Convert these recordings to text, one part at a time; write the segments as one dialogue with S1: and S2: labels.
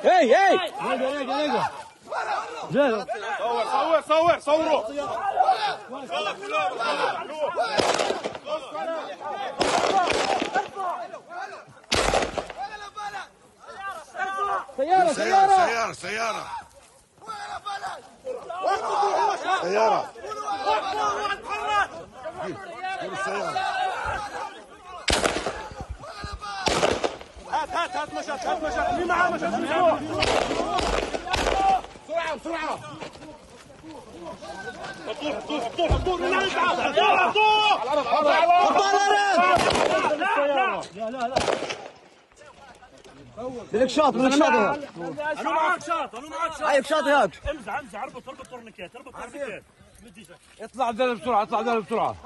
S1: اي اي صوروا سيارة سيارة سيارة هات مشات مين معاه مشات بسرعة بسرعة طول لا بدك شاط انا معك شاط هاك امزح اربط تورنيكيت اطلع الدلة بسرعة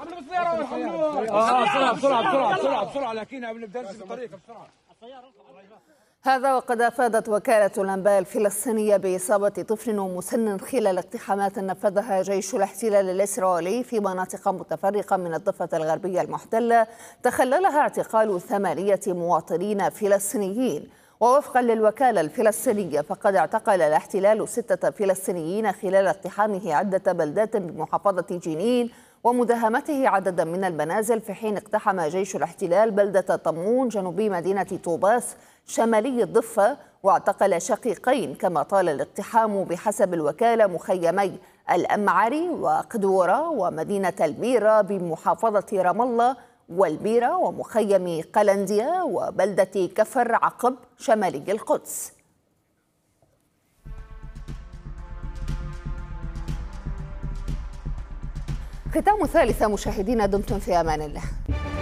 S1: بسرعة لكن قبل نبدا نمشي بالطريق بسرعة.
S2: هذا وقد أفادت وكالة الأنباء الفلسطينية بإصابة طفل مسن خلال اقتحامات نفذها جيش الاحتلال الإسرائيلي في مناطق متفرقة من الضفة الغربية المحتلة تخللها اعتقال 8 مواطنين فلسطينيين. ووفقا للوكالة الفلسطينية فقد اعتقل الاحتلال 6 فلسطينيين خلال اقتحامه عدة بلدات بمحافظة جنين ومداهمته عددا من المنازل، في حين اقتحم جيش الاحتلال بلدة طمون جنوبي مدينة طوباس شمالي الضفة واعتقل شقيقين. كما طال الاقتحام بحسب الوكالة مخيمي الأمعري وقدورة ومدينة البيرة بمحافظة رام الله والبيرة ومخيم قلنديا وبلدة كفر عقب شمالي القدس. ختام ثالثة مشاهدينا، دمتم في أمان الله.